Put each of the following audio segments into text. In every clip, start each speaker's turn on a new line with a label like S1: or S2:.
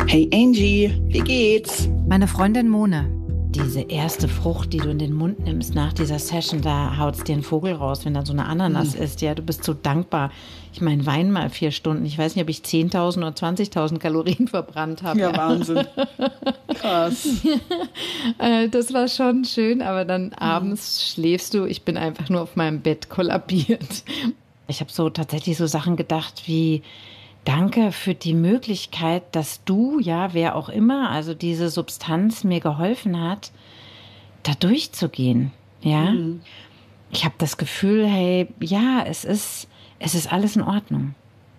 S1: Hey Angie, wie geht's?
S2: Meine Freundin Mone. Diese erste Frucht, die du in den Mund nimmst nach dieser Session, da haut's dir ein Vogel raus, wenn dann so eine Ananas ist. Ja, du bist so dankbar. Ich meine, Wein mal 4 Stunden. Ich weiß nicht, ob ich 10.000 oder 20.000 Kalorien verbrannt habe.
S1: Ja, Wahnsinn. Krass.
S2: Das war schon schön, aber dann abends schläfst du. Ich bin einfach nur auf meinem Bett kollabiert. Ich habe so tatsächlich so Sachen gedacht wie: Danke für die Möglichkeit, dass du, ja, wer auch immer, also diese Substanz mir geholfen hat, da durchzugehen, ja. Ich habe das Gefühl, hey, ja, es ist alles in Ordnung.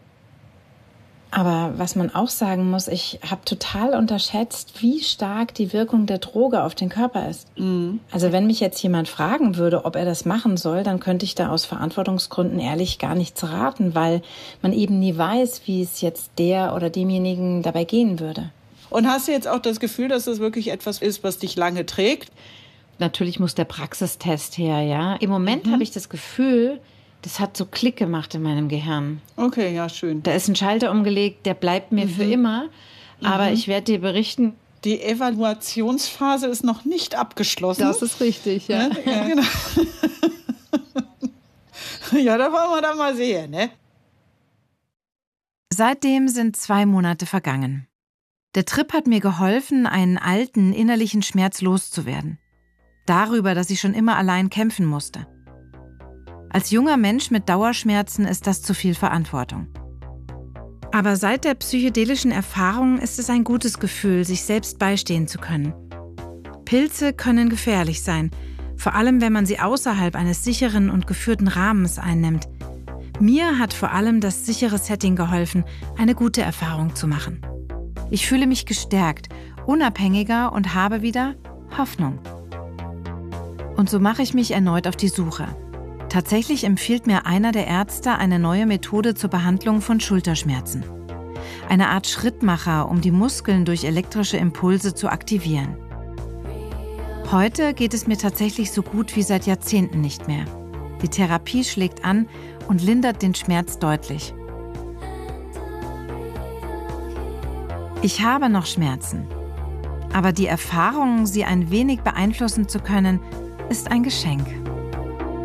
S2: Aber was man auch sagen muss, ich habe total unterschätzt, wie stark die Wirkung der Droge auf den Körper ist. Also wenn mich jetzt jemand fragen würde, ob er das machen soll, dann könnte ich da aus Verantwortungsgründen ehrlich gar nichts raten, weil man eben nie weiß, wie es jetzt der oder demjenigen dabei gehen würde.
S1: Und hast du jetzt auch das Gefühl, dass das wirklich etwas ist, was dich lange trägt?
S2: Natürlich muss der Praxistest her, ja. Im Moment habe ich das Gefühl, das hat so Klick gemacht in meinem Gehirn.
S1: Okay, ja, schön.
S2: Da ist ein Schalter umgelegt, der bleibt mir für immer. Aber ich werde dir berichten.
S1: Die Evaluationsphase ist noch nicht abgeschlossen.
S2: Das ist richtig, ja.
S1: Ja, genau. Ja, da wollen wir dann mal sehen, ne?
S2: Seitdem sind 2 Monate vergangen. Der Trip hat mir geholfen, einen alten innerlichen Schmerz loszuwerden. Darüber, dass ich schon immer allein kämpfen musste. Als junger Mensch mit Dauerschmerzen ist das zu viel Verantwortung. Aber seit der psychedelischen Erfahrung ist es ein gutes Gefühl, sich selbst beistehen zu können. Pilze können gefährlich sein, vor allem wenn man sie außerhalb eines sicheren und geführten Rahmens einnimmt. Mir hat vor allem das sichere Setting geholfen, eine gute Erfahrung zu machen. Ich fühle mich gestärkt, unabhängiger und habe wieder Hoffnung. Und so mache ich mich erneut auf die Suche. Tatsächlich empfiehlt mir einer der Ärzte eine neue Methode zur Behandlung von Schulterschmerzen. Eine Art Schrittmacher, um die Muskeln durch elektrische Impulse zu aktivieren. Heute geht es mir tatsächlich so gut wie seit Jahrzehnten nicht mehr. Die Therapie schlägt an und lindert den Schmerz deutlich. Ich habe noch Schmerzen, aber die Erfahrung, sie ein wenig beeinflussen zu können, ist ein Geschenk.